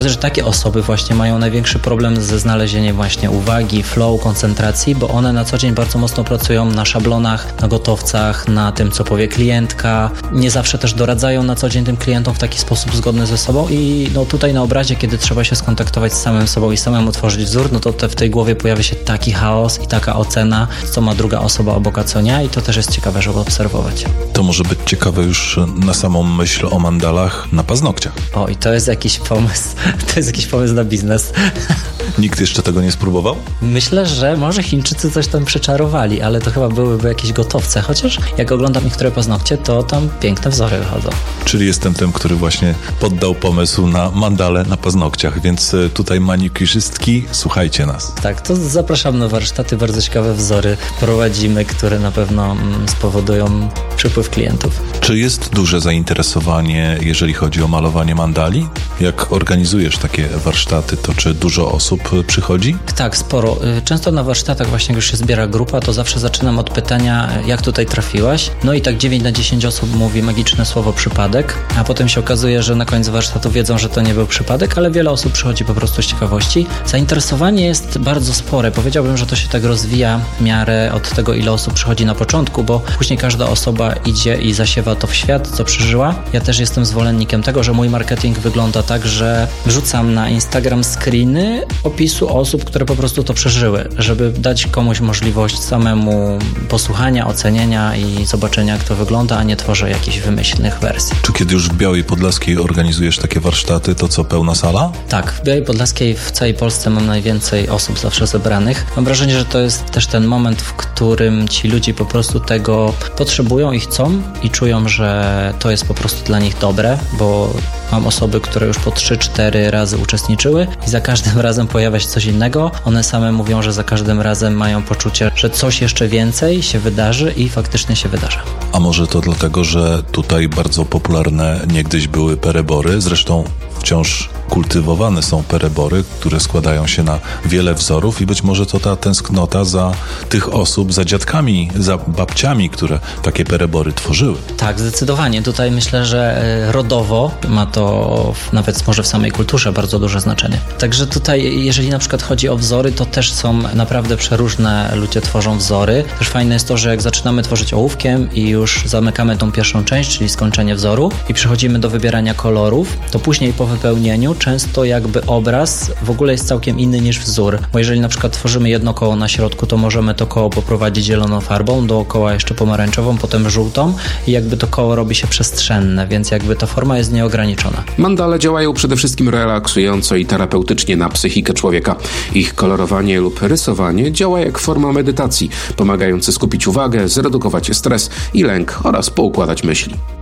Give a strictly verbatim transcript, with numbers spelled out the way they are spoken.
że takie osoby właśnie mają największy problem ze znalezieniem właśnie uwagi, flow, koncentracji, bo one na co dzień bardzo mocno pracują na szablonach, na gotowcach, na tym, co powie klientka. Nie zawsze też doradzają na co dzień tym klientom w taki sposób zgodny ze sobą i no tutaj na obrazie, kiedy trzeba się skontaktować z samym sobą i samemu tworzyć wzór, no to te, w tej głowie pojawia się taki chaos i taka ocena, co ma druga osoba obok, a co nie, i to też jest ciekawe, żeby obserwować. To może być ciekawe już na samą myśl o mandalach na paznokciach. O, i to jest jakiś pomysł, to jest jakiś pomysł na biznes. Nikt jeszcze tego nie spróbował? Myślę, że może Chińczycy coś tam przyczarowali, ale to chyba byłyby jakieś gotowce, chociaż jak oglądam niektóre paznokcie, to tam piękne wzory wychodzą. Czyli jestem tym, który właśnie poddał pomysł na mandale na paznokciach, więc tutaj manikurzystki, słuchajcie nas. Tak, to zapraszam na warsztaty, bardzo ciekawe wzory prowadzimy, które na pewno mm, spowodują przypływ klientów. Czy jest duże zainteresowanie, jeżeli chodzi o malowanie mandali? Jak organizujesz takie warsztaty, to czy dużo osób przychodzi? Tak, sporo. Często na warsztatach właśnie, jak już się zbiera grupa, to zawsze zaczynam od pytania, jak tutaj trafiłaś? No i tak dziewięć na dziesięć osób mówi magiczne słowo przypadek, a potem się okazuje, że na końcu warsztatu wiedzą, że to nie był przypadek, ale wiele osób przychodzi po prostu z ciekawości. Zainteresowanie jest bardzo spore. Powiedziałbym, że to się tak rozwija w miarę od tego, ile osób przychodzi na początku, bo później każda osoba idzie i zasiewa to w świat, co przeżyła. Ja też jestem zwolennikiem tego, że mój marketing wygląda tak, że wrzucam na Instagram screeny opisu osób, które po prostu to przeżyły, żeby dać komuś możliwość samemu posłuchania, ocenienia i zobaczenia, jak to wygląda, a nie tworzę jakichś wymyślnych wersji. Czy kiedy już w Białej Podlaskiej organizujesz takie warsztaty, to co, pełna sala? Tak, w Białej Podlaskiej w całej Polsce mam najwięcej osób zawsze zebranych. Mam wrażenie, że to jest też ten moment, w którym ci ludzie po prostu tego potrzebują i chcą i czują, że to jest po prostu dla nich dobre, bo mam osoby, które już po trzy cztery razy uczestniczyły i za każdym razem pojawia się coś innego. One same mówią, że za każdym razem mają poczucie, że coś jeszcze więcej się wydarzy i faktycznie się wydarza. A może to dlatego, że tutaj bardzo popularne niegdyś były perebory, zresztą wciąż kultywowane są perebory, które składają się na wiele wzorów i być może to ta tęsknota za tych osób, za dziadkami, za babciami, które takie perebory tworzyły. Tak, zdecydowanie. Tutaj myślę, że rodowo ma to nawet może w samej kulturze bardzo duże znaczenie. Także tutaj, jeżeli na przykład chodzi o wzory, to też są naprawdę przeróżne ludzie tworzą wzory. Też fajne jest to, że jak zaczynamy tworzyć ołówkiem i już zamykamy tą pierwszą część, czyli skończenie wzoru i przechodzimy do wybierania kolorów, to później po wypełnieniu często jakby obraz w ogóle jest całkiem inny niż wzór, bo jeżeli na przykład tworzymy jedno koło na środku, to możemy to koło poprowadzić zieloną farbą, dookoła jeszcze pomarańczową, potem żółtą i jakby to koło robi się przestrzenne, więc jakby ta forma jest nieograniczona. Mandale działają przede wszystkim relaksująco i terapeutycznie na psychikę człowieka. Ich kolorowanie lub rysowanie działa jak forma medytacji, pomagający skupić uwagę, zredukować stres i lęk oraz poukładać myśli.